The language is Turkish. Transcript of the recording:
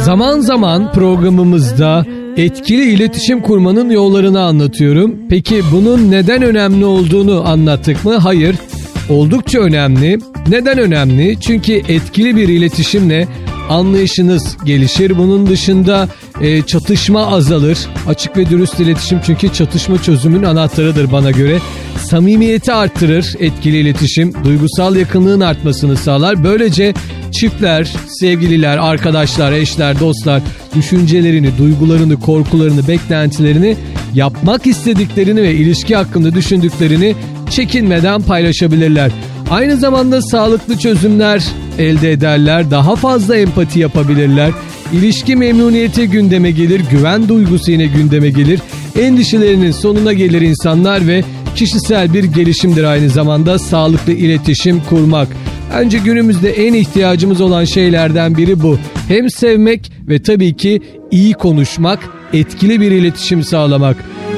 Zaman zaman programımızda etkili iletişim kurmanın yollarını anlatıyorum. Peki bunun neden önemli olduğunu anlattık mı? Hayır. Oldukça önemli. Neden önemli? Çünkü etkili bir iletişimle anlayışınız gelişir. Bunun dışında çatışma azalır. Açık ve dürüst iletişim çünkü çatışma çözümün anahtarıdır bana göre. Samimiyeti arttırır etkili iletişim. Duygusal yakınlığın artmasını sağlar. Böylece çiftler, sevgililer, arkadaşlar, eşler, dostlar düşüncelerini, duygularını, korkularını, beklentilerini, yapmak istediklerini ve ilişki hakkında düşündüklerini çekinmeden paylaşabilirler. Aynı zamanda sağlıklı çözümler elde ederler, daha fazla empati yapabilirler. İlişki memnuniyeti gündeme gelir, güven duygusu yine gündeme gelir. Endişelerinin sonuna gelir insanlar ve kişisel bir gelişimdir aynı zamanda sağlıklı iletişim kurmak. Bence günümüzde en ihtiyacımız olan şeylerden biri bu. Hem sevmek ve tabii ki iyi konuşmak, etkili bir iletişim sağlamak.